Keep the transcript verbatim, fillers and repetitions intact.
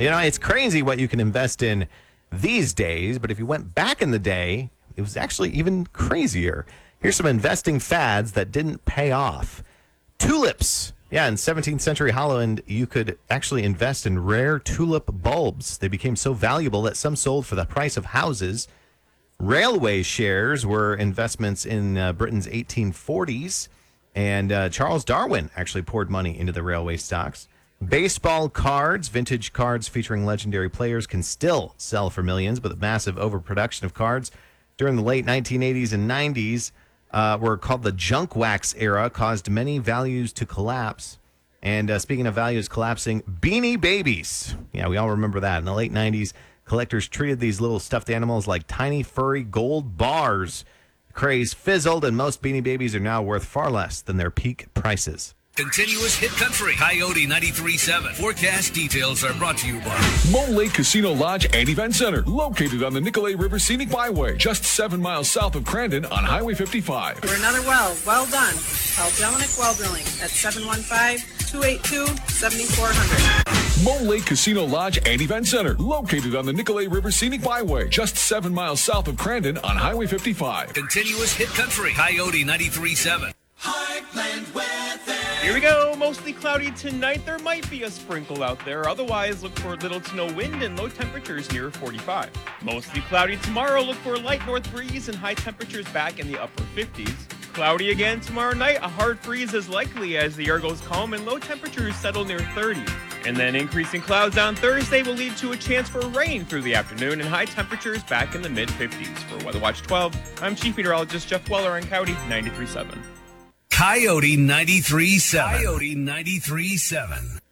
You know, it's crazy what you can invest in these days, but if you went back in the day, it was actually even crazier. Here's some investing fads that didn't pay off. Tulips. Yeah, in seventeenth century Holland, you could actually invest in rare tulip bulbs. They became so valuable that some sold for the price of houses. Railway shares were investments in uh, Britain's eighteen forties, and uh, Charles Darwin actually poured money into the railway stocks. Baseball cards, vintage cards featuring legendary players, can still sell for millions, but the massive overproduction of cards during the late nineteen eighties and nineties uh, were called the junk wax era, caused many values to collapse. And uh, speaking of values collapsing, Beanie Babies. Yeah, we all remember that. In the late nineties, collectors treated these little stuffed animals like tiny, furry gold bars. The craze fizzled, and most Beanie Babies are now worth far less than their peak prices. Continuous hit country. Coyote ninety-three point seven. Forecast details are brought to you by Mole Lake Casino Lodge and Event Center, located on the Nicolet River Scenic Byway, just seven miles south of Crandon on Highway fifty-five. For another well, well done. Call Delanic Well Drilling at seven one five, two eight two, seven four zero zero. Mole Lake Casino Lodge and Event Center, located on the Nicolet River Scenic Byway, just seven miles south of Crandon on Highway fifty-five. Continuous hit country. Coyote ninety-three point seven. Heartland weather. Here we go. Mostly cloudy tonight. There might be a sprinkle out there. Otherwise, look for little to no wind and low temperatures near forty-five. Mostly cloudy tomorrow. Look for a light north breeze and high temperatures back in the upper fifties. Cloudy again tomorrow night. A hard freeze is likely as the air goes calm and low temperatures settle near thirty. And then increasing clouds on Thursday will lead to a chance for rain through the afternoon and high temperatures back in the mid fifties. For Weather Watch twelve, I'm Chief Meteorologist Jeff Weller on Coyote ninety-three point seven. Coyote ninety-three point seven. Coyote ninety-three point seven.